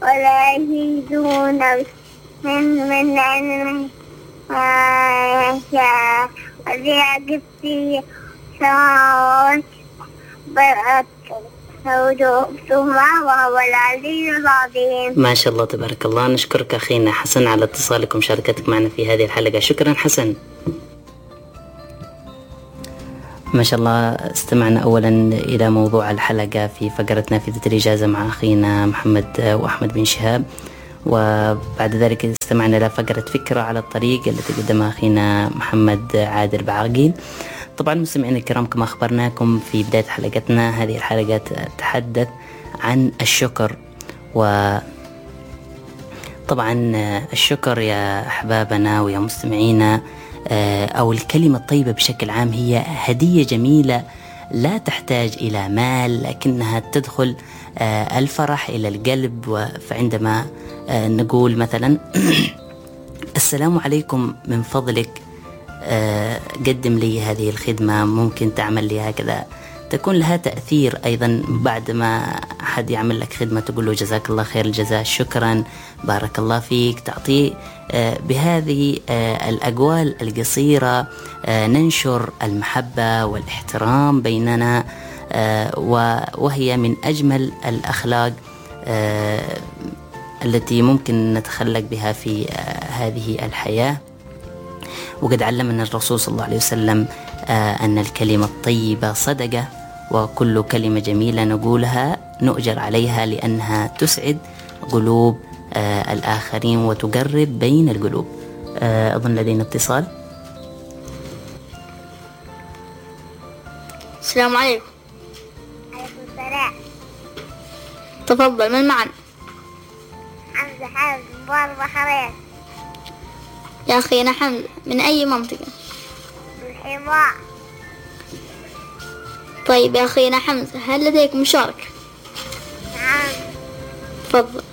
ولا يزيدون من علم ما يشاء وسع كرسيه السماوات والأرض وهو العزيز العظيم. ما شاء الله تبارك الله. نشكرك أخينا حسن على اتصالك ومشاركتك معنا في هذه الحلقة. شكرا حسن. ما شاء الله. استمعنا أولا إلى موضوع الحلقة في فقرة نافذة الإجازة مع أخينا محمد وأحمد بن شهاب، وبعد ذلك استمعنا إلى فقرة فكرة على الطريق التي قدمها أخينا محمد عادل بعاقيل. طبعا مستمعينا الكرام، كما أخبرناكم في بداية حلقتنا، هذه الحلقة تتحدث عن الشكر. وطبعا الشكر يا أحبابنا ويا مستمعينا، أو الكلمة الطيبة بشكل عام، هي هدية جميلة لا تحتاج إلى مال، لكنها تدخل الفرح إلى القلب. فعندما نقول مثلا السلام عليكم، من فضلك قدم لي هذه الخدمة، ممكن تعمل لي هكذا، تكون لها تأثير. أيضا بعد ما أحد يعمل لك خدمة تقول له جزاك الله خير الجزاء، شكرا، بارك الله فيك، تعطيه بهذه الأقوال القصيرة ننشر المحبة والاحترام بيننا، وهي من أجمل الأخلاق التي ممكن نتخلق بها في هذه الحياة. وقد علمنا الرسول صلى الله عليه وسلم أن الكلمة الطيبة صدقة، وكل كلمة جميلة نقولها نؤجر عليها، لأنها تسعد قلوب الآخرين وتقرب بين القلوب. أظن لدينا اتصال. السلام عليكم. عليكم السلام. تفضل، من معنا؟ حمزة حامد مبارك بحرين. يا أخينا حمزة، من أي منطقة؟ الحمار. طيب يا أخينا حمزة، هل لديك مشاركة؟ نعم. تفضل.